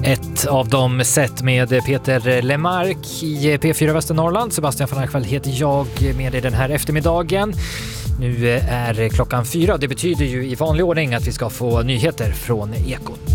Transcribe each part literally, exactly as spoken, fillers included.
Ett av dem sett med Peter Lemark i P fyra Västernorrland. Sebastian von Archwald heter jag med dig den här eftermiddagen. Nu är klockan fyra. Det betyder ju i vanlig ordning att vi ska få nyheter från Ekot.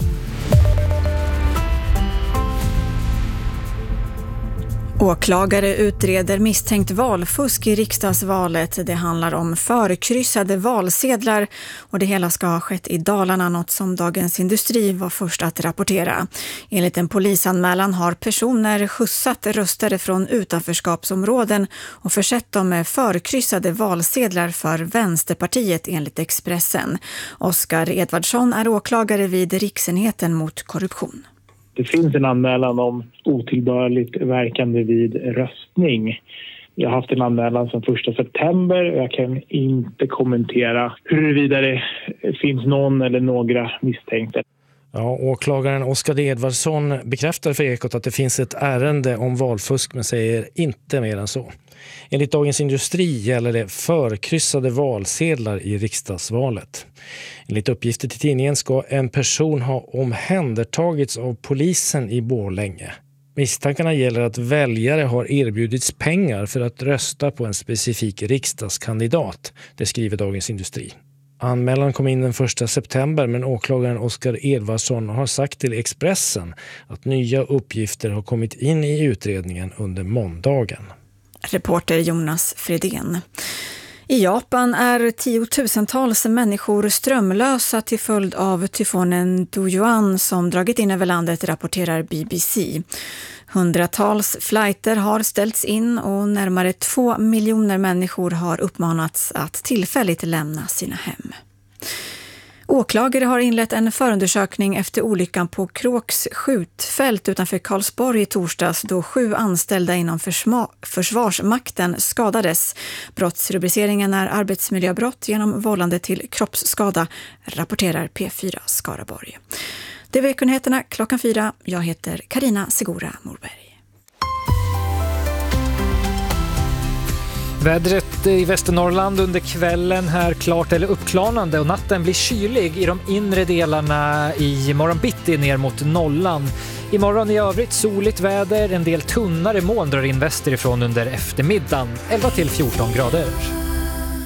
Åklagare utreder misstänkt valfusk i riksdagsvalet. Det handlar om förkryssade valsedlar och det hela ska ha skett i Dalarna, något som Dagens Industri var först att rapportera. Enligt en polisanmälan har personer skjutsat röstare från utanförskapsområden och försett dem med förkryssade valsedlar för Vänsterpartiet enligt Expressen. Oskar Edvardsson är åklagare vid Riksenheten mot korruption. Det finns en anmälan om otillbörligt verkande vid röstning. Jag har haft en anmälan sedan första september och jag kan inte kommentera huruvida det finns någon eller några misstänkta. Ja, åklagaren Oskar Edvardsson bekräftar för Ekot att det finns ett ärende om valfusk men säger inte mer än så. Enligt Dagens Industri gäller det förkryssade valsedlar i riksdagsvalet. Enligt uppgifter till tidningen ska en person ha omhändertagits av polisen i Borlänge. Misstankarna gäller att väljare har erbjudits pengar för att rösta på en specifik riksdagskandidat, det skriver Dagens Industri. Anmälan kom in den första september men åklagaren Oskar Edvardsson har sagt till Expressen att nya uppgifter har kommit in i utredningen under måndagen. Reporter Jonas Fredén. I Japan är tiotusentals människor strömlösa till följd av tyfonen Doyoan som dragit in över landet, rapporterar B B C. Hundratals flighter har ställts in och närmare två miljoner människor har uppmanats att tillfälligt lämna sina hem. Åklagare har inlett en förundersökning efter olyckan på Kråks skjutfält utanför Karlsborg i torsdags då sju anställda inom försma- försvarsmakten skadades. Brottsrubriceringen är arbetsmiljöbrott genom vållande till kroppsskada, rapporterar P fyra Skaraborg. Det är veckonyheterna klockan fyra. Jag heter Karina Segura Morberg. Vädret i Västernorrland under kvällen här klart eller uppklarnande och natten blir kylig i de inre delarna i morgon bitti ner mot nollan. Imorgon i övrigt soligt väder, en del tunnare moln drar in västerifrån under eftermiddagen, elva till fjorton grader.